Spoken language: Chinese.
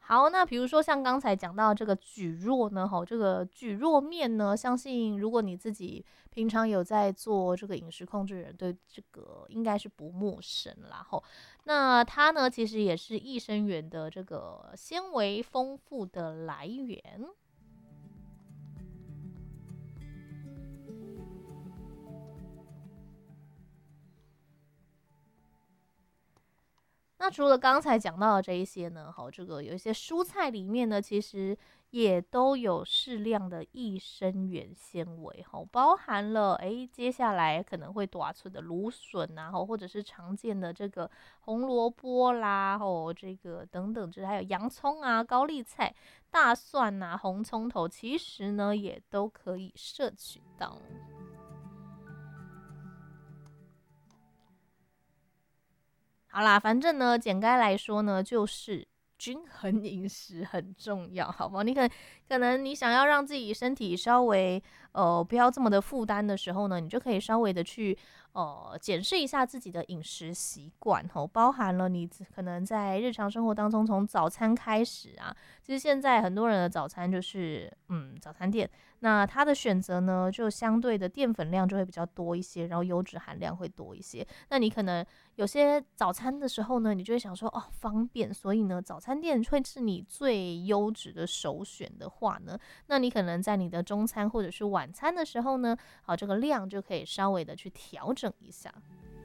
好，那比如说像刚才讲到这个蒟蒻呢，这个蒟蒻面呢，相信如果你自己平常有在做这个饮食控制人，对这个应该是不陌生啦。那它呢，其实也是益生元的这个纤维丰富的来源。那除了刚才讲到的这一些呢，这个有一些蔬菜里面呢，其实也都有适量的益生元纤维，包含了接下来可能会短出的芦笋啊，或者是常见的这个红萝卜啦，这个等等，还有洋葱啊、高丽菜、大蒜啊、红葱头，其实呢也都可以摄取到。好啦，反正呢，简单来说呢，就是均衡饮食很重要，好不好？可能你想要让自己身体稍微不要这么的负担的时候呢，你就可以稍微的去检视一下自己的饮食习惯，包含了你可能在日常生活当中从早餐开始啊，其实现在很多人的早餐就是早餐店，那它的选择呢就相对的淀粉量就会比较多一些，然后油脂含量会多一些，那你可能有些早餐的时候呢，你就会想说哦方便，所以呢早餐店会是你最优质的首选的话呢，那你可能在你的中餐或者是晚餐的时候呢，好这个量就可以稍微的去调整一下。